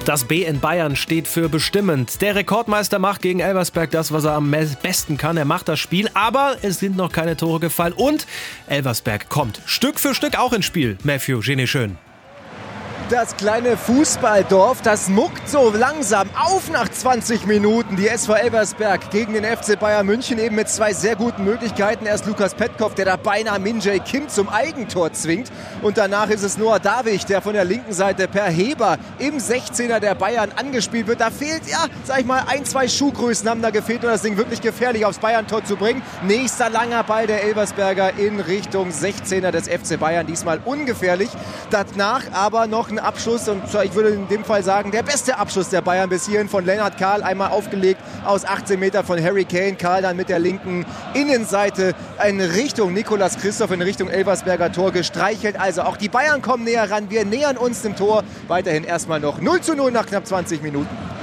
Das B in Bayern steht für bestimmend. Der Rekordmeister macht gegen Elversberg das, was er am besten kann. Er macht das Spiel, aber es sind noch keine Tore gefallen. Und Elversberg kommt Stück für Stück auch ins Spiel. Matthew, Genie schön. Das kleine Fußballdorf, das muckt so langsam auf nach 20 Minuten. Die SV Elversberg gegen den FC Bayern München eben mit zwei sehr guten Möglichkeiten. Erst Lukas Petkov, der da beinahe Min Jae Kim zum Eigentor zwingt. Und danach ist es Noah Davig, der von der linken Seite per Heber im 16er der Bayern angespielt wird. Da fehlt, ja, sag ich mal, 1-2 Schuhgrößen haben da gefehlt, um das Ding wirklich gefährlich aufs Bayern-Tor zu bringen. Nächster langer Ball der Elversberger in Richtung 16er des FC Bayern. Diesmal ungefährlich. Danach aber noch ein Abschluss, und ich würde in dem Fall sagen, der beste Abschluss der Bayern bis hierhin von Lennart Kahl, einmal aufgelegt aus 18 Metern von Harry Kane. Kahl dann mit der linken Innenseite in Richtung Nicolas Christoph, in Richtung Elversberger Tor gestreichelt. Also auch die Bayern kommen näher ran, wir nähern uns dem Tor. Weiterhin erstmal noch 0:0 nach knapp 20 Minuten.